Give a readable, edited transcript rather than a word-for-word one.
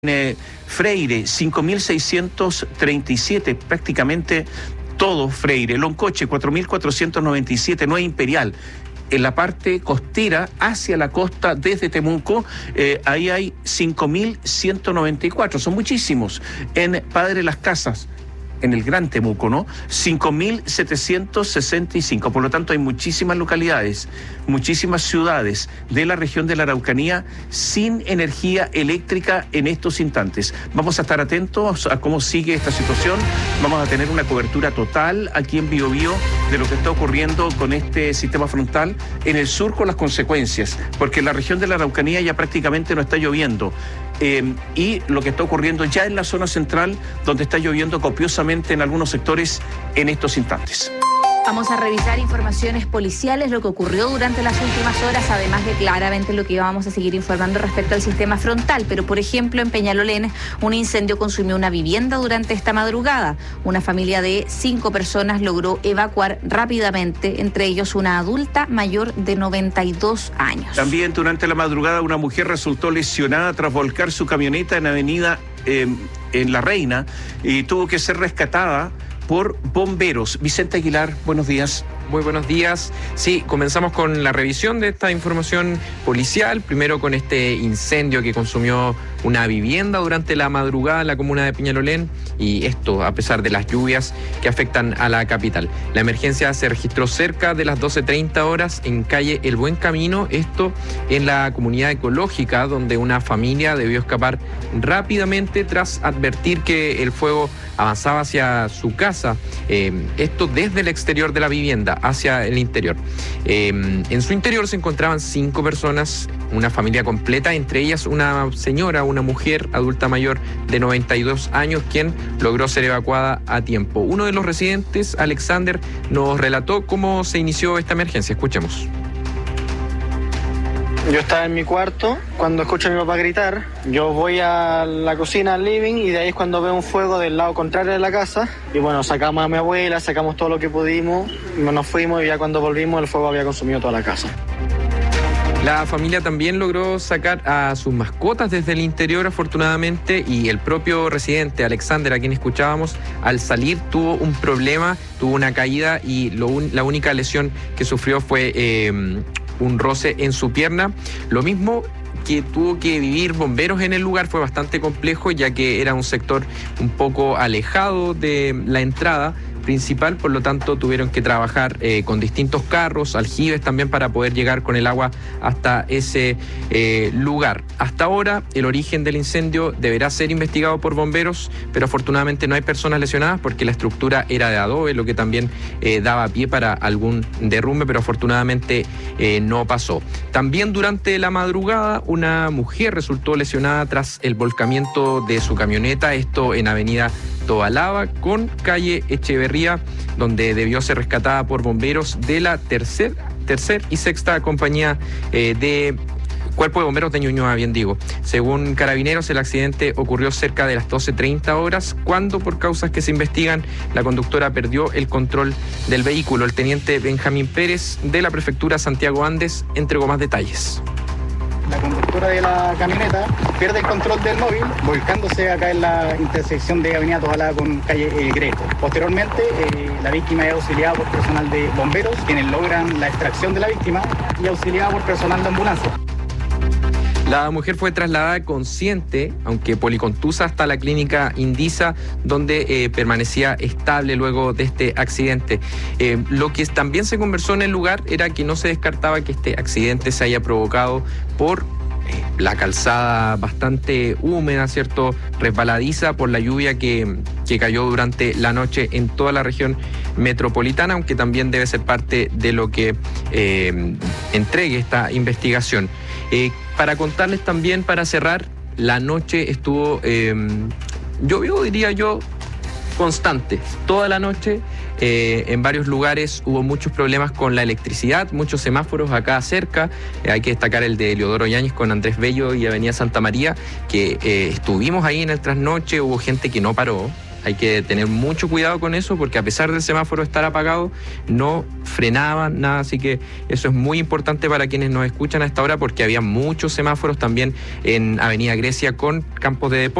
Freire, 5.637, prácticamente todo Freire. Loncoche, 4.497, no es Imperial. En la parte costera, hacia la costa, desde Temuco, ahí hay 5.194, son muchísimos. En Padre Las Casas, en el Gran Temuco, ¿no? 5.765. Por lo tanto, hay muchísimas localidades, muchísimas ciudades de la región de la Araucanía sin energía eléctrica en estos instantes. Vamos a estar atentos a cómo sigue esta situación. Vamos a tener una cobertura total aquí en Biobío de lo que está ocurriendo con este sistema frontal en el sur, con las consecuencias, porque en la región de la Araucanía ya prácticamente no está lloviendo. Y lo que está ocurriendo ya en la zona central, donde está lloviendo copiosamente en algunos sectores en estos instantes. Vamos a revisar informaciones policiales, lo que ocurrió durante las últimas horas, además de claramente lo que vamos a seguir informando respecto al sistema frontal. Pero, por ejemplo, en Peñalolén, un incendio consumió una vivienda durante esta madrugada. Una familia de 5 personas logró evacuar rápidamente, entre ellos una adulta mayor de 92 años. También durante la madrugada una mujer resultó lesionada tras volcar su camioneta en avenida en La Reina y tuvo que ser rescatada por bomberos. Vicente Aguilar, buenos días. Muy buenos días. Sí, comenzamos con la revisión de esta información policial, primero con este incendio que consumió una vivienda durante la madrugada en la comuna de Peñalolén, y esto a pesar de las lluvias que afectan a la capital. La emergencia se registró cerca de las 12:30 horas en calle El Buen Camino, esto en la comunidad ecológica, donde una familia debió escapar rápidamente tras advertir que el fuego avanzaba hacia su casa, esto desde el exterior de la vivienda hacia el interior. En su interior se encontraban 5 personas, una familia completa, entre ellas una señora, una mujer adulta mayor de 92 años, quien logró ser evacuada a tiempo. Uno de los residentes, Alexander, nos relató cómo se inició esta emergencia. Escuchemos. Yo estaba en mi cuarto cuando escucho a mi papá gritar. Yo voy a la cocina, al living, y de ahí es cuando veo un fuego del lado contrario de la casa. Y bueno, sacamos a mi abuela, sacamos todo lo que pudimos, nos fuimos, y ya cuando volvimos el fuego había consumido toda la casa. La familia también logró sacar a sus mascotas desde el interior, afortunadamente, y el propio residente, Alexander, a quien escuchábamos, al salir tuvo un problema, tuvo una caída, y la única lesión que sufrió fue un roce en su pierna. Lo mismo que tuvo que vivir bomberos en el lugar, fue bastante complejo, ya que era un sector un poco alejado de la entrada principal, por lo tanto tuvieron que trabajar con distintos carros, aljibes también, para poder llegar con el agua hasta ese lugar. Hasta ahora el origen del incendio deberá ser investigado por bomberos, pero afortunadamente no hay personas lesionadas porque la estructura era de adobe, lo que también daba pie para algún derrumbe, pero afortunadamente no pasó. También durante la madrugada una mujer resultó lesionada tras el volcamiento de su camioneta, esto en avenida Tobalaba con calle Echeverría, donde debió ser rescatada por bomberos de la tercer y sexta compañía de Cuerpo de Bomberos de Ñuñoa, bien digo. Según Carabineros, el accidente ocurrió cerca de las 12:30 horas, cuando por causas que se investigan, la conductora perdió el control del vehículo. El teniente Benjamín Pérez, de la prefectura Santiago Andes, entregó más detalles. La conductora de la camioneta pierde el control del móvil, volcándose acá en la intersección de Avenida Tobalaba con calle Greco. Posteriormente, la víctima es auxiliada por personal de bomberos, quienes logran la extracción de la víctima, y auxiliada por personal de ambulancia. La mujer fue trasladada consciente, aunque policontusa, hasta la clínica Indisa, donde permanecía estable luego de este accidente. Lo que también se conversó en el lugar era que no se descartaba que este accidente se haya provocado por la calzada bastante húmeda, ¿cierto?, resbaladiza por la lluvia que cayó durante la noche en toda la región metropolitana, aunque también debe ser parte de lo que entregue esta investigación. Para contarles también, para cerrar, la noche estuvo, llovió, diría yo, constante, toda la noche. En varios lugares hubo muchos problemas con la electricidad, muchos semáforos acá cerca. Hay que destacar el de Eliodoro Yáñez con Andrés Bello y Avenida Santa María, que estuvimos ahí en el trasnoche, hubo gente que no paró. Hay que tener mucho cuidado con eso porque a pesar del semáforo estar apagado, no frenaban nada, así que eso es muy importante para quienes nos escuchan a esta hora porque había muchos semáforos también en Avenida Grecia con campos de deporte.